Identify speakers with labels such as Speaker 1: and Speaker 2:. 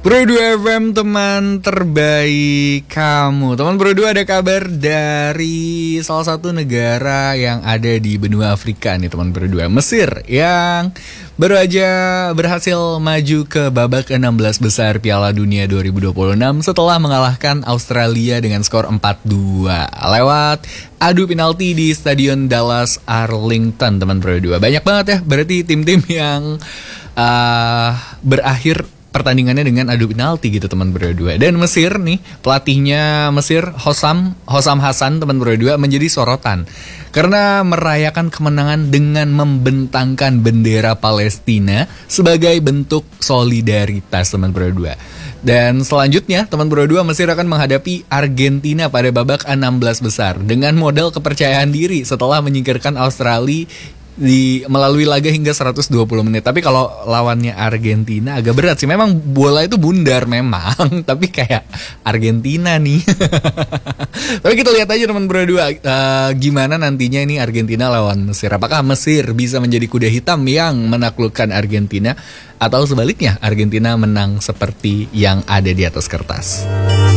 Speaker 1: Pro 2 FM, teman terbaik kamu. Teman Pro 2, ada kabar dari salah satu negara yang ada di benua Afrika nih teman Pro 2, Mesir, yang baru aja berhasil maju ke babak 16 besar Piala Dunia 2026 setelah mengalahkan Australia dengan skor 4-2 lewat adu penalti di Stadion Dallas Arlington, teman Pro 2. Banyak banget ya berarti tim-tim yang berakhir pertandingannya dengan adu penalti gitu teman berdua. Dan Mesir nih, pelatihnya Mesir Hossam Hassan teman berdua menjadi sorotan karena merayakan kemenangan dengan membentangkan bendera Palestina sebagai bentuk solidaritas teman berdua. Dan selanjutnya teman berdua, Mesir akan menghadapi Argentina pada babak 16 besar dengan modal kepercayaan diri setelah menyingkirkan Australia melalui laga hingga 120 menit. Tapi kalau lawannya Argentina agak berat sih. Memang bola itu bundar memang, tapi kayak Argentina nih. Tapi kita lihat aja teman berdua, gimana nantinya ini Argentina lawan Mesir. Apakah Mesir bisa menjadi kuda hitam yang menaklukkan Argentina, atau sebaliknya Argentina menang seperti yang ada di atas kertas.